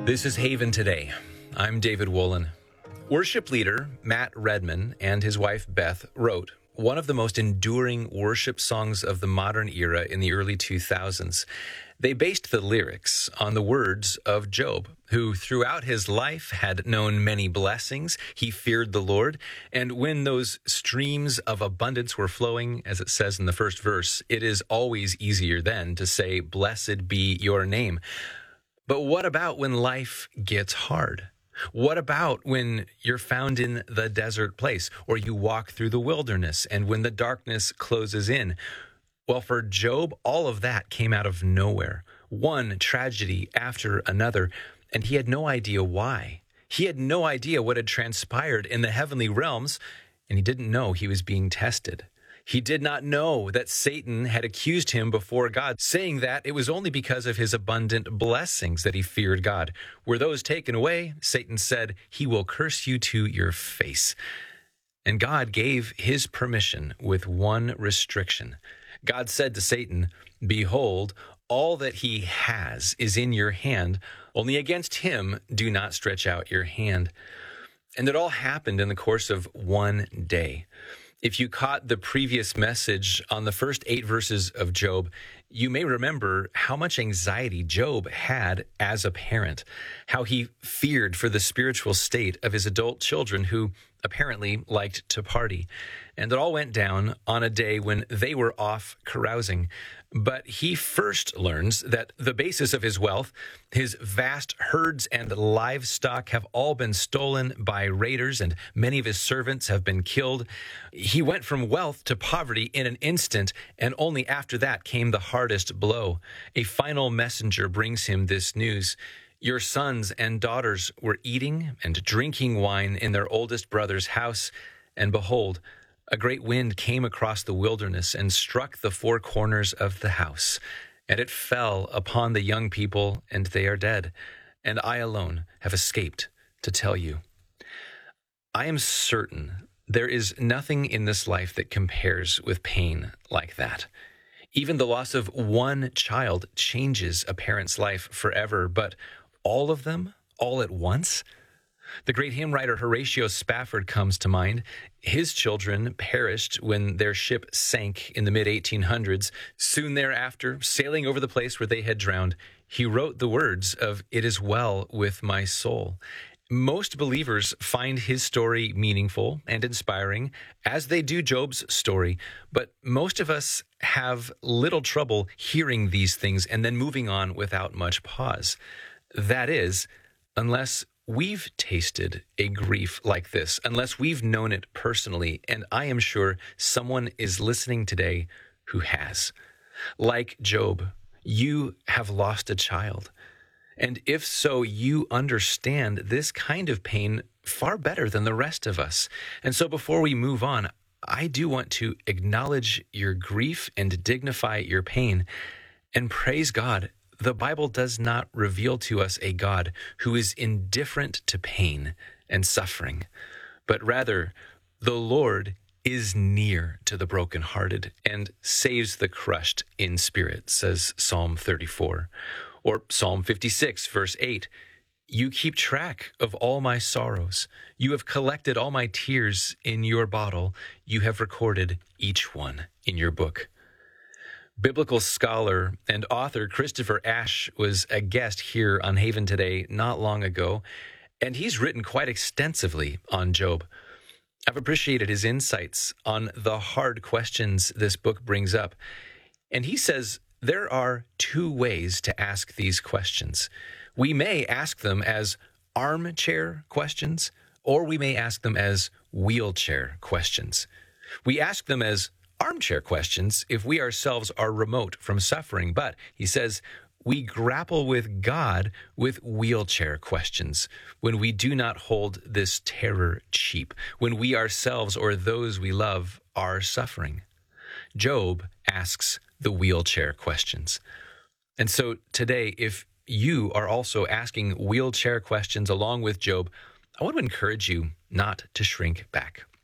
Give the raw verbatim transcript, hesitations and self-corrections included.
This is Haven Today. I'm David Wolin. Worship leader Matt Redman and his wife Beth wrote one of the most enduring worship songs of the modern era in the early two thousands. They based the lyrics on the words of Job, who throughout his life had known many blessings. He feared the Lord. And when those streams of abundance were flowing, as it says in the first verse, it is always easier then to say, "Blessed be your name." But what about when life gets hard? What about when you're found in the desert place, or you walk through the wilderness, and when the darkness closes in? Well, for Job, all of that came out of nowhere, one tragedy after another, and he had no idea why. He had no idea what had transpired in the heavenly realms, and he didn't know he was being tested. He did not know that Satan had accused him before God, saying that it was only because of his abundant blessings that he feared God. Were those taken away, Satan said, "He will curse you to your face." And God gave his permission with one restriction. God said to Satan, "Behold, all that he has is in your hand. Only against him do not stretch out your hand." And it all happened in the course of one day. If you caught the previous message on the first eight verses of Job, you may remember how much anxiety Job had as a parent, how he feared for the spiritual state of his adult children who apparently liked to party. And it all went down on a day when they were off carousing. But he first learns that the basis of his wealth, his vast herds and livestock, have all been stolen by raiders, and many of his servants have been killed. He went from wealth to poverty in an instant, and only after that came the hardest blow. A final messenger brings him this news: "Your sons and daughters were eating and drinking wine in their oldest brother's house, and behold, a great wind came across the wilderness and struck the four corners of the house, and it fell upon the young people, and they are dead, and I alone have escaped to tell you." I am certain there is nothing in this life that compares with pain like that. Even the loss of one child changes a parent's life forever, but all of them, all at once? The great hymn writer Horatio Spafford comes to mind. His children perished when their ship sank in the mid eighteen hundreds. Soon thereafter, sailing over the place where they had drowned, he wrote the words of "It is well with my soul." Most believers find his story meaningful and inspiring, as they do Job's story, but most of us have little trouble hearing these things and then moving on without much pause. That is, unless we've tasted a grief like this, unless we've known it personally, and I am sure someone is listening today who has. Like Job, you have lost a child. And if so, you understand this kind of pain far better than the rest of us. And so before we move on, I do want to acknowledge your grief and dignify your pain, and praise God. The Bible does not reveal to us a God who is indifferent to pain and suffering, but rather the Lord is near to the brokenhearted and saves the crushed in spirit, says Psalm thirty-four. Or Psalm fifty-six, verse eight, "You keep track of all my sorrows. You have collected all my tears in your bottle. You have recorded each one in your book." Biblical scholar and author Christopher Ash was a guest here on Haven Today not long ago, and he's written quite extensively on Job. I've appreciated his insights on the hard questions this book brings up. And he says there are two ways to ask these questions. We may ask them as armchair questions, or we may ask them as wheelchair questions. We ask them as armchair questions if we ourselves are remote from suffering. But he says we grapple with God with wheelchair questions when we do not hold this terror cheap, when we ourselves or those we love are suffering. Job asks the wheelchair questions. And so today, if you are also asking wheelchair questions along with Job, I want to encourage you not to shrink back.